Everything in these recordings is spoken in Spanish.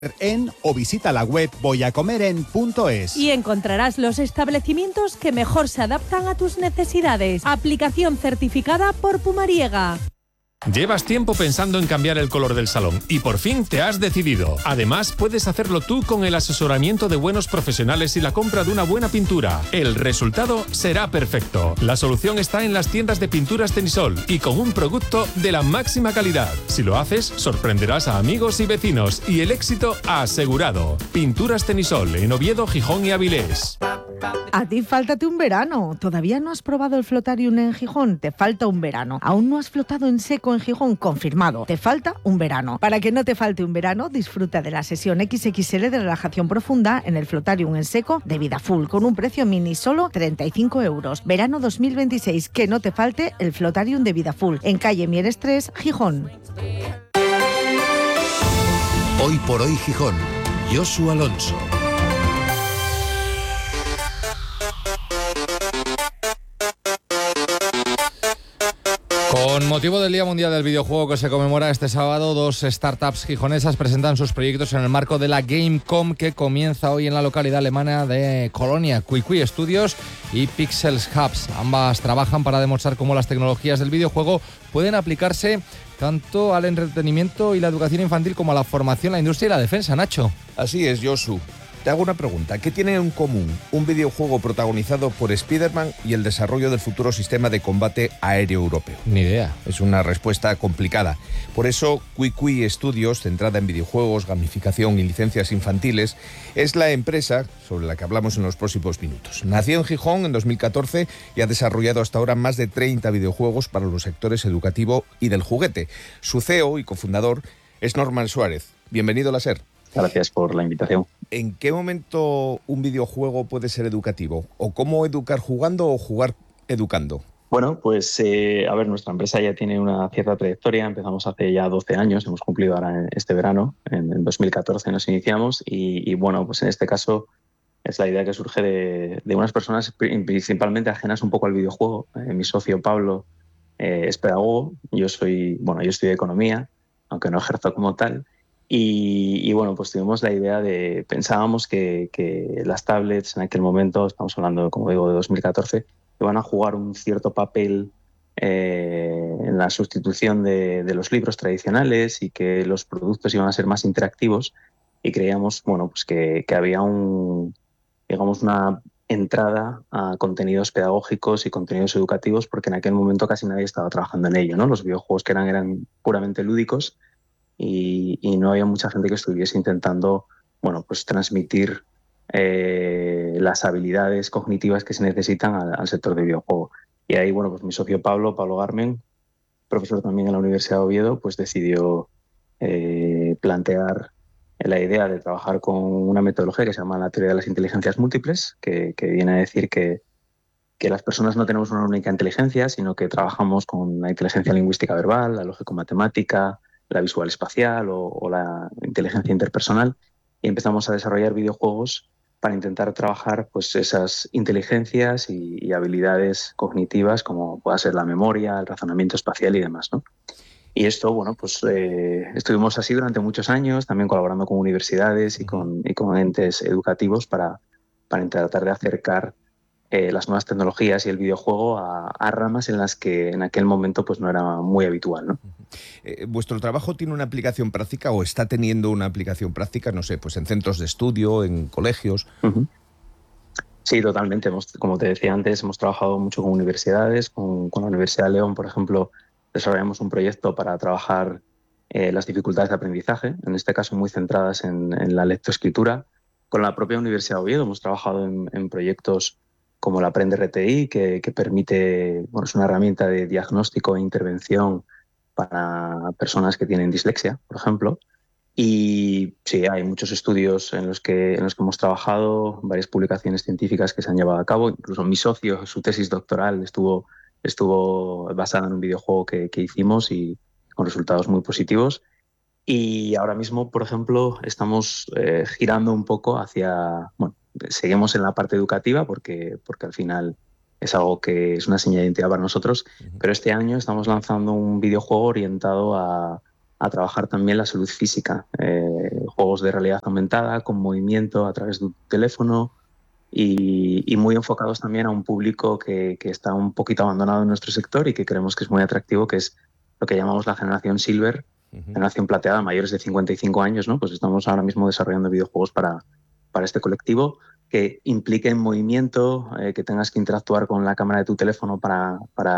en o visita la web voyacomeren.es. Y encontrarás los establecimientos que mejor se adaptan a tus necesidades. Aplicación certificada por Pumariega. Llevas tiempo pensando en cambiar el color del salón y por fin te has decidido. Además, puedes hacerlo tú con el asesoramiento de buenos profesionales y la compra de una buena pintura. El resultado será perfecto. La solución está en las tiendas de pinturas Tenisol y con un producto de la máxima calidad. Si lo haces, sorprenderás a amigos y vecinos y el éxito asegurado. Pinturas Tenisol en Oviedo, Gijón y Avilés. A ti fáltate un verano. ¿Todavía no has probado el Flotarium en Gijón? Te falta un verano. ¿Aún no has flotado en seco en Gijón? Confirmado. Te falta un verano. Para que no te falte un verano, disfruta de la sesión XXL de relajación profunda en el Flotarium en seco de Vida Full, con un precio mini solo 35 euros. Verano 2026. Que no te falte el Flotarium de Vida Full, en calle Mieres 3, Gijón. Hoy por hoy Gijón. Josu Alonso. Con motivo del Día Mundial del Videojuego que se conmemora este sábado, 2 startups gijonesas presentan sus proyectos en el marco de la Gamescom que comienza hoy en la localidad alemana de Colonia. QuiQui Studios y Pixels Hubs. Ambas trabajan para demostrar cómo las tecnologías del videojuego pueden aplicarse tanto al entretenimiento y la educación infantil como a la formación, la industria y la defensa. Nacho. Así es, Josu. Te hago una pregunta. ¿Qué tienen en común un videojuego protagonizado por Spider-Man y el desarrollo del futuro sistema de combate aéreo europeo? Ni idea. Es una respuesta complicada. Por eso, QuiQui Studios, centrada en videojuegos, gamificación y licencias infantiles, es la empresa sobre la que hablamos en los próximos minutos. Nació en Gijón en 2014 y ha desarrollado hasta ahora más de 30 videojuegos para los sectores educativo y del juguete. Su CEO y cofundador es Norman Suárez. Bienvenido a la SER. Gracias por la invitación. ¿En qué momento un videojuego puede ser educativo? ¿O cómo educar jugando o jugar educando? Bueno, pues nuestra empresa ya tiene una cierta trayectoria. Empezamos hace ya 12 años, hemos cumplido ahora este verano, en 2014 nos iniciamos y bueno, pues en este caso es la idea que surge de unas personas principalmente ajenas un poco al videojuego. Mi socio Pablo es pedagogo, yo estudio economía, aunque no ejerzo como tal. Y bueno, pues tuvimos la idea pensábamos que las tablets en aquel momento, estamos hablando, como digo, de 2014, iban a jugar un cierto papel en la sustitución de los libros tradicionales y que los productos iban a ser más interactivos y creíamos, bueno, pues que había una entrada a contenidos pedagógicos y contenidos educativos porque en aquel momento casi nadie estaba trabajando en ello, ¿no? Los videojuegos que eran puramente lúdicos y no había mucha gente que estuviese intentando, bueno, pues transmitir las habilidades cognitivas que se necesitan al sector de videojuego. Y ahí, bueno, pues mi socio Pablo Garmen, profesor también en la Universidad de Oviedo, pues decidió plantear la idea de trabajar con una metodología que se llama la teoría de las inteligencias múltiples, que viene a decir que las personas no tenemos una única inteligencia, sino que trabajamos con la inteligencia lingüística verbal, la lógico-matemática, la visual espacial o la inteligencia interpersonal, y empezamos a desarrollar videojuegos para intentar trabajar pues esas inteligencias y habilidades cognitivas como pueda ser la memoria, el razonamiento espacial y demás, ¿no? Y esto, bueno, pues estuvimos así durante muchos años, también colaborando con universidades y con entes educativos para tratar de acercar las nuevas tecnologías y el videojuego a ramas en las que en aquel momento pues no era muy habitual, ¿no? ¿Vuestro trabajo tiene una aplicación práctica o está teniendo una aplicación práctica, no sé, pues en centros de estudio, en colegios? Uh-huh. Sí, totalmente. Como te decía antes, hemos trabajado mucho con universidades, con la Universidad de León, por ejemplo, desarrollamos un proyecto para trabajar las dificultades de aprendizaje, en este caso muy centradas en la lectoescritura. Con la propia Universidad de Oviedo hemos trabajado en proyectos como la Aprende RTI, que permite, bueno, es una herramienta de diagnóstico e intervención para personas que tienen dislexia, por ejemplo. Y sí, hay muchos estudios en los que hemos trabajado, varias publicaciones científicas que se han llevado a cabo. Incluso mi socio, su tesis doctoral estuvo basada en un videojuego que hicimos y con resultados muy positivos. Y ahora mismo, por ejemplo, estamos girando un poco hacia... Bueno, seguimos en la parte educativa porque al final es algo que es una señal de identidad para nosotros, pero este año estamos lanzando un videojuego orientado a trabajar también la salud física. El juego juegos de realidad aumentada, con movimiento a través de tu teléfono y muy enfocados también a un público que está un poquito abandonado en nuestro sector y que creemos que es muy atractivo, que es lo que llamamos la generación Silver, generación plateada, mayores de 55 años, ¿no? Pues estamos ahora mismo desarrollando videojuegos para este colectivo que impliquen movimiento, que tengas que interactuar con la cámara de tu teléfono para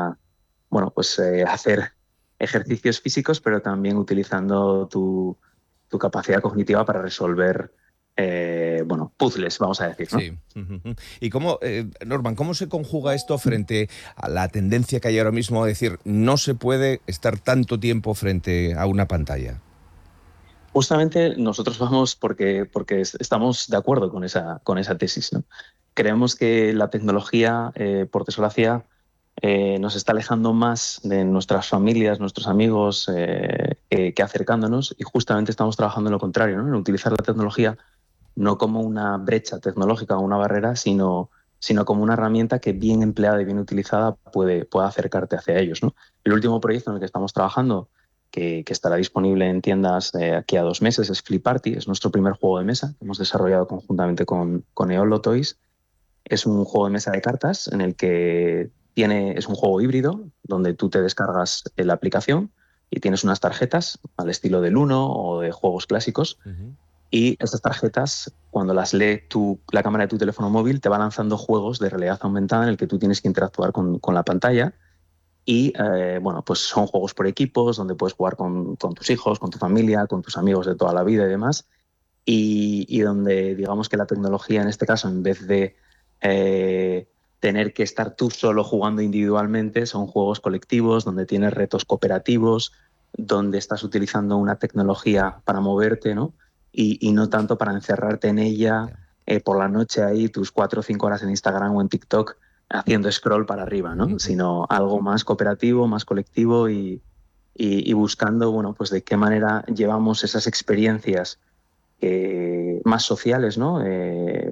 hacer ejercicios físicos, pero también utilizando tu capacidad cognitiva para resolver puzzles, vamos a decir, ¿no? Sí. ¿Y cómo, Norman, cómo se conjuga esto frente a la tendencia que hay ahora mismo a decir no se puede estar tanto tiempo frente a una pantalla? Justamente nosotros vamos porque estamos de acuerdo con esa tesis, ¿no? Creemos que la tecnología, por desgracia, nos está alejando más de nuestras familias, nuestros amigos, que acercándonos, y justamente estamos trabajando en lo contrario, ¿no? En utilizar la tecnología no como una brecha tecnológica o una barrera, sino como una herramienta que bien empleada y bien utilizada puede acercarte hacia ellos, ¿no? El último proyecto en el que estamos trabajando, que estará disponible en tiendas aquí a 2 meses, es Flip Party. Es nuestro primer juego de mesa que hemos desarrollado conjuntamente con Eolo Toys. Es un juego de mesa de cartas en el que es un juego híbrido donde tú te descargas la aplicación y tienes unas tarjetas al estilo del Uno o de juegos clásicos. Y estas tarjetas, cuando las lee la cámara de tu teléfono móvil, te va lanzando juegos de realidad aumentada en el que tú tienes que interactuar con la pantalla. Y pues son juegos por equipos donde puedes jugar con tus hijos, con tu familia, con tus amigos de toda la vida y demás. Y donde digamos que la tecnología en este caso, en vez de tener que estar tú solo jugando individualmente, son juegos colectivos donde tienes retos cooperativos, donde estás utilizando una tecnología para moverte, ¿no? Y no tanto para encerrarte en ella por la noche ahí, tus 4 o 5 horas en Instagram o en TikTok haciendo scroll para arriba, ¿no? Sino algo más cooperativo, más colectivo y buscando, pues de qué manera llevamos esas experiencias más sociales, ¿no? En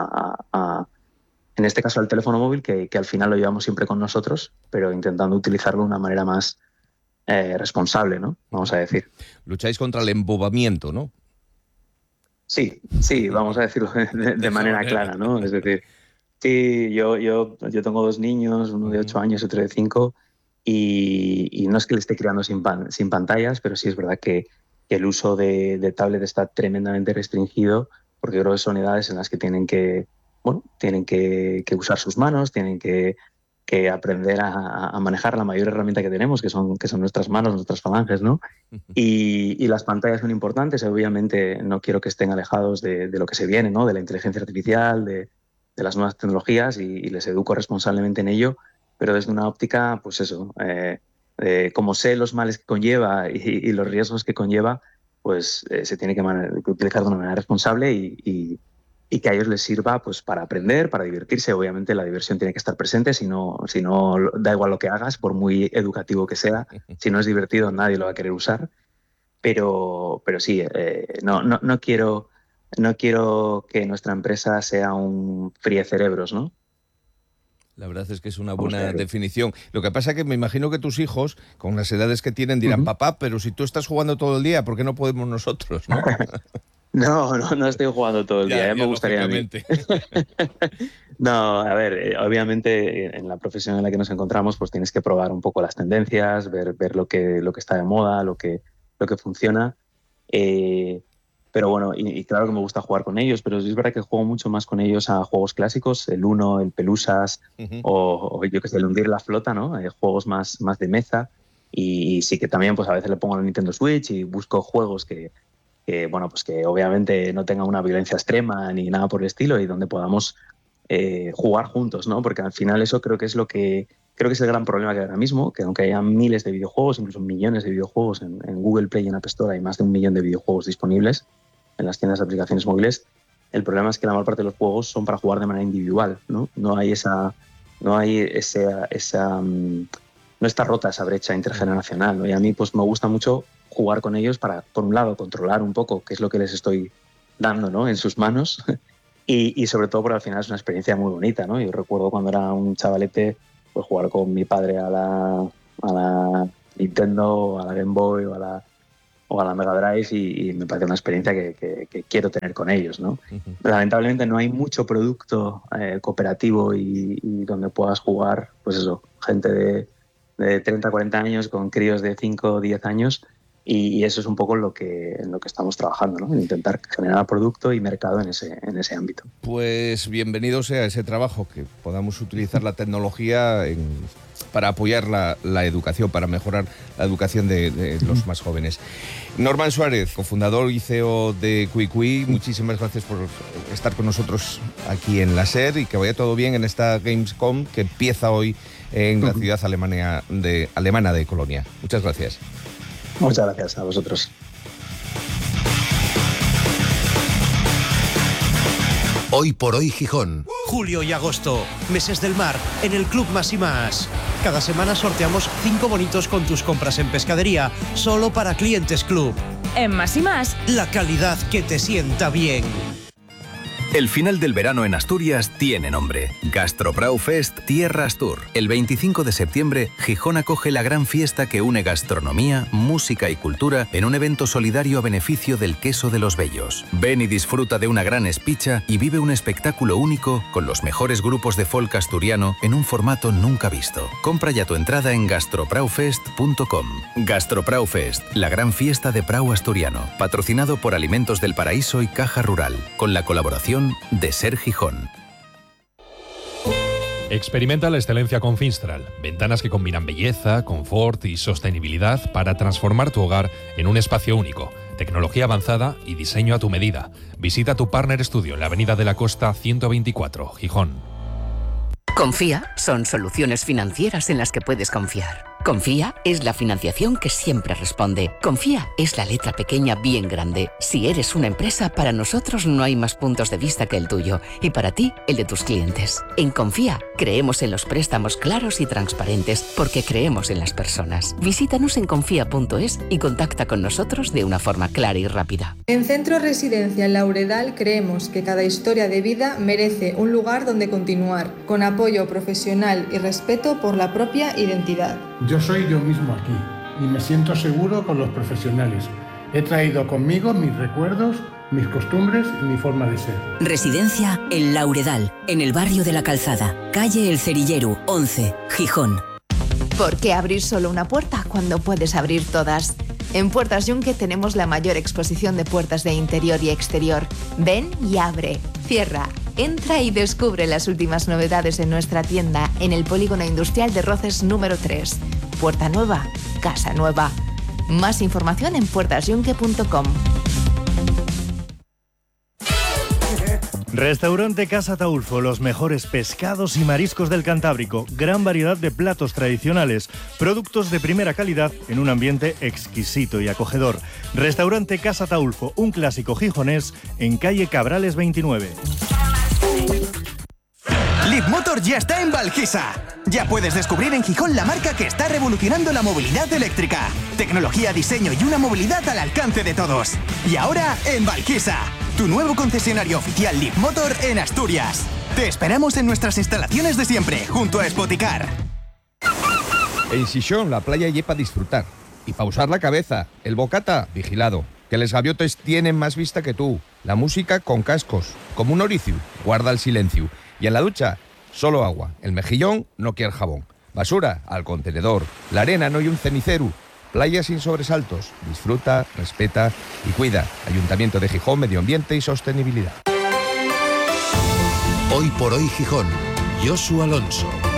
este caso al teléfono móvil, que al final lo llevamos siempre con nosotros, pero intentando utilizarlo de una manera más responsable, ¿no? Vamos a decir. Lucháis contra el embobamiento, ¿no? Sí, vamos a decirlo de manera clara, ¿no? Es decir, sí, yo tengo 2 niños, uno de 8 años y otro de 5, y no es que le esté criando sin pantallas, pero sí es verdad que el uso de tablet está tremendamente restringido, porque creo que son edades en las que tienen que usar sus manos, tienen que aprender a manejar la mayor herramienta que tenemos, que son nuestras manos, nuestras falanges, ¿no? Y las pantallas son importantes. Obviamente no quiero que estén alejados de lo que se viene, ¿no? De la inteligencia artificial, de las nuevas tecnologías, y les educo responsablemente en ello, pero desde una óptica, pues eso, como sé los males que conlleva y los riesgos que conlleva, pues se tiene que utilizar de una manera responsable y que a ellos les sirva pues para aprender, para divertirse. Obviamente la diversión tiene que estar presente, si no da igual lo que hagas, por muy educativo que sea, si no es divertido nadie lo va a querer usar. Pero sí, no quiero que nuestra empresa sea un friecerebros, ¿no? La verdad es que es una buena definición. Lo que pasa es que me imagino que tus hijos, con las edades que tienen, dirán, papá, pero si tú estás jugando todo el día, ¿por qué no podemos nosotros, no? No estoy jugando todo el día, ya me gustaría a mí. No, a ver, obviamente en la profesión en la que nos encontramos pues tienes que probar un poco las tendencias, ver lo que está de moda, lo que funciona. Pero bueno, y claro que me gusta jugar con ellos, pero es verdad que juego mucho más con ellos a juegos clásicos, el Uno, el Pelusas, o yo que sé, el Hundir la Flota, ¿no? Juegos más de mesa. Y sí que también pues a veces le pongo a Nintendo Switch y busco juegos que obviamente no tengan una violencia extrema ni nada por el estilo, y donde podamos jugar juntos, ¿no? Porque al final eso creo que es el gran problema que hay ahora mismo, que aunque haya miles de videojuegos, incluso millones de videojuegos en Google Play y en App Store, hay más de 1 millón de videojuegos disponibles en las tiendas de aplicaciones móviles. El problema es que la mayor parte de los juegos son para jugar de manera individual, ¿no? No está rota esa brecha intergeneracional, ¿no? Y a mí pues me gusta mucho jugar con ellos para, por un lado, controlar un poco qué es lo que les estoy dando, ¿no? En sus manos y sobre todo porque al final es una experiencia muy bonita, ¿no? Yo recuerdo cuando era un chavalete pues jugar con mi padre a la Nintendo, a la Game Boy o a a la Mega Drive y me parece una experiencia que quiero tener con ellos, ¿no? Lamentablemente no hay mucho producto cooperativo y donde puedas jugar, pues eso, gente de 30, 40 años con críos de 5 o 10 años y eso es un poco en lo que estamos trabajando, ¿no? En intentar generar producto y mercado en ese ámbito. Pues bienvenido sea ese trabajo, que podamos utilizar la tecnología para apoyar la educación, para mejorar la educación de los más jóvenes. Norman Suárez, cofundador y CEO de QuiQui, muchísimas gracias por estar con nosotros aquí en la SER y que vaya todo bien en esta Gamescom que empieza hoy en la ciudad alemana de Colonia. Muchas gracias. Muchas gracias a vosotros. Hoy por hoy Gijón. Julio y agosto, meses del mar, en el Club Más y Más. Cada semana sorteamos 5 bonitos con tus compras en pescadería, solo para clientes Club. En Más y Más, la calidad que te sienta bien. El final del verano en Asturias tiene nombre. Gastrobrau Fest Tierra Astur. El 25 de septiembre, Gijón acoge la gran fiesta que une gastronomía, música y cultura en un evento solidario a beneficio del queso de los Bellos. Ven y disfruta de una gran espicha y vive un espectáculo único con los mejores grupos de folk asturiano en un formato nunca visto. Compra ya tu entrada en gastrobraufest.com. Gastrobrau Fest, la gran fiesta de Prau asturiano, patrocinado por Alimentos del Paraíso y Caja Rural, con la colaboración de SER Gijón. Experimenta la excelencia con Finstral. Ventanas que combinan belleza, confort y sostenibilidad para transformar tu hogar en un espacio único. Tecnología avanzada y diseño a tu medida. Visita tu Partner Studio en la Avenida de la Costa 124, Gijón. Confía son soluciones financieras en las que puedes confiar. Confía es la financiación que siempre responde. Confía es la letra pequeña bien grande. Si eres una empresa, para nosotros no hay más puntos de vista que el tuyo y para ti, el de tus clientes. En Confía creemos en los préstamos claros y transparentes porque creemos en las personas. Visítanos en confía.es y contacta con nosotros de una forma clara y rápida. En Centro Residencial Lauredal creemos que cada historia de vida merece un lugar donde continuar, con apoyo profesional y respeto por la propia identidad. Yo soy yo mismo aquí y me siento seguro con los profesionales. He traído conmigo mis recuerdos, mis costumbres y mi forma de ser. Residencia El Lauredal, en el barrio de La Calzada, calle El Cerilleru, 11, Gijón. ¿Por qué abrir solo una puerta cuando puedes abrir todas? En Puertas Yunque tenemos la mayor exposición de puertas de interior y exterior. Ven y abre, cierra, entra y descubre las últimas novedades en nuestra tienda en el Polígono Industrial de Roces número 3. Puerta nueva, casa nueva. Más información en puertasyunque.com. Restaurante Casa Taulfo, los mejores pescados y mariscos del Cantábrico, gran variedad de platos tradicionales, productos de primera calidad en un ambiente exquisito y acogedor. Restaurante Casa Taulfo, un clásico gijonés en calle Cabrales 29. Leapmotor ya está en Valquisa. Ya puedes descubrir en Gijón la marca que está revolucionando la movilidad eléctrica. Tecnología, diseño y una movilidad al alcance de todos. Y ahora en Valquisa, tu nuevo concesionario oficial Leapmotor en Asturias. Te esperamos en nuestras instalaciones de siempre, junto a Spoticar. En Xixón, la playa y para disfrutar. Y pausar la cabeza. El bocata, vigilado. Que les gaviotes tienen más vista que tú. La música con cascos. Como un oricio, guarda el silencio. Y en la ducha, solo agua. El mejillón no quiere jabón. Basura, al contenedor. La arena no hay un cenicero. Playa sin sobresaltos. Disfruta, respeta y cuida. Ayuntamiento de Gijón, Medio Ambiente y Sostenibilidad. Hoy por hoy Gijón. Josu Alonso.